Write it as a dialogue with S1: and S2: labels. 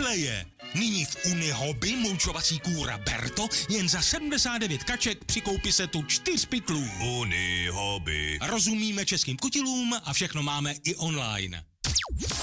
S1: Rychleje! Nyní v Unihobby mulčovací kůra Berto jen za 79 kaček při koupi setu 4 pytlů.
S2: Unihobby.
S1: Rozumíme českým kutilům a všechno máme i online.